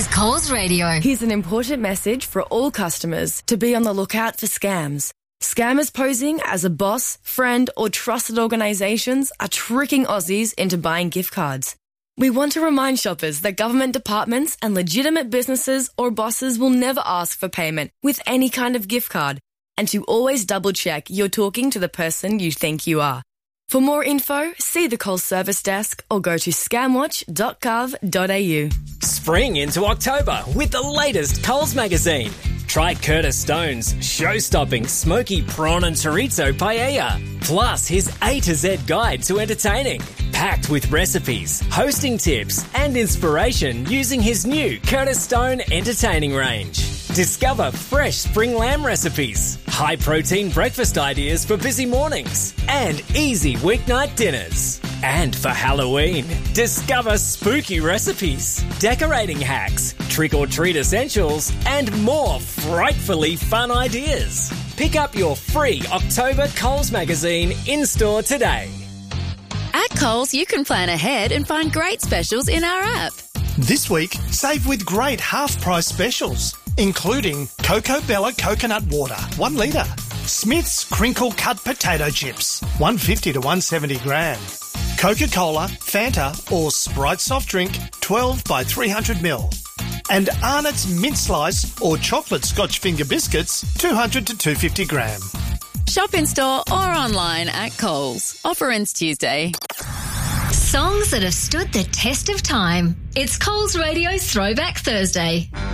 is Coles Radio. Here's an important message for all customers to be on the lookout for scams. Scammers posing as a boss, friend or trusted organisations are tricking Aussies into buying gift cards. We want to remind shoppers that government departments and legitimate businesses or bosses will never ask for payment with any kind of gift card, and to always double-check you're talking to the person you think you are. For more info, see the Coles service desk or go to scamwatch.gov.au. Spring into October with the latest Coles magazine. Try Curtis Stone's show-stopping smoky prawn and chorizo paella, plus his A to Z guide to entertaining, packed with recipes, hosting tips and inspiration using his new Curtis Stone entertaining range. Discover fresh spring lamb recipes, high-protein breakfast ideas for busy mornings, and easy weeknight dinners. And for Halloween, discover spooky recipes, decorating hacks, trick-or-treat essentials, and more frightfully fun ideas. Pick up your free October Coles magazine in-store today. At Coles, you can plan ahead and find great specials in our app. This week, save with great half-price specials, including Coco Bella Coconut Water, 1 litre. Smith's Crinkle Cut Potato Chips, 150 to 170 gram. Coca-Cola, Fanta or Sprite soft drink, 12 by 300 ml. And Arnott's Mint Slice or Chocolate Scotch Finger Biscuits, 200 to 250 gram. Shop in store or online at Coles. Offer ends Tuesday. Songs that have stood the test of time. It's Coles Radio's Throwback Thursday.